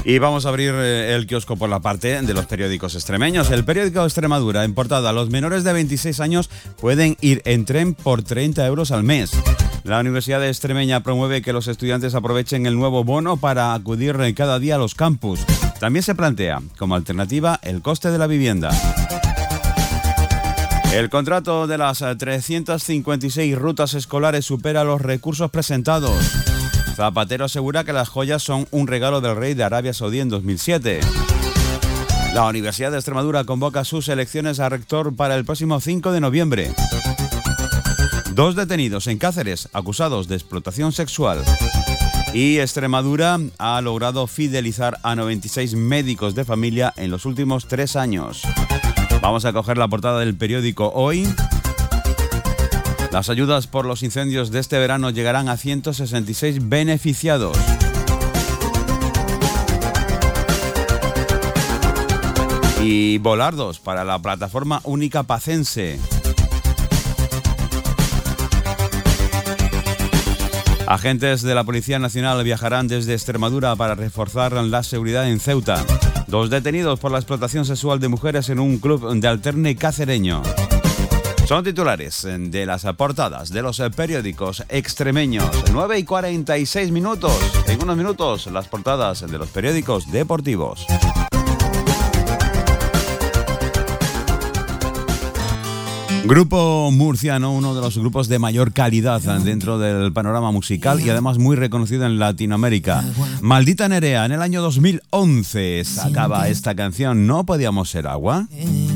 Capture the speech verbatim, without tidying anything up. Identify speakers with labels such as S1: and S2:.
S1: Y vamos a abrir el kiosco por la parte de los periódicos extremeños. El periódico Extremadura, en portada: los menores de veintiséis años pueden ir en tren por treinta euros al mes. La Universidad de Extremeña promueve que los estudiantes aprovechen el nuevo bono para acudir cada día a los campus. También se plantea como alternativa el coste de la vivienda. El contrato de las trescientas cincuenta y seis rutas escolares supera los recursos presentados. Zapatero asegura que las joyas son un regalo del rey de Arabia Saudí en dos mil siete. La Universidad de Extremadura convoca sus elecciones a rector para el próximo cinco de noviembre. Dos detenidos en Cáceres acusados de explotación sexual. Y Extremadura ha logrado fidelizar a noventa y seis médicos de familia en los últimos tres años. Vamos a coger la portada del periódico Hoy. Las ayudas por los incendios de este verano llegarán a ciento sesenta y seis beneficiados. Y volardos para la plataforma única pacense. Agentes de la Policía Nacional viajarán desde Extremadura para reforzar la seguridad en Ceuta. Dos detenidos por la explotación sexual de mujeres en un club de alterne cacereño. Son titulares de las portadas de los periódicos extremeños. nueve y cuarenta y seis minutos. En unos minutos, las portadas de los periódicos deportivos. Grupo murciano, uno de los grupos de mayor calidad dentro del panorama musical y además muy reconocido en Latinoamérica. Maldita Nerea, en el año dos mil once sacaba esta canción, ¿No podíamos ser agua?